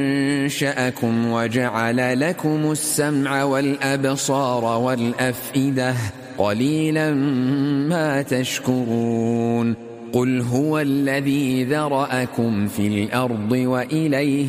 أنشأكم وجعل لكم السمع والأبصار والأفئدة قليلا ما تشكرون قل هو الذي ذرأكم في الأرض وإليه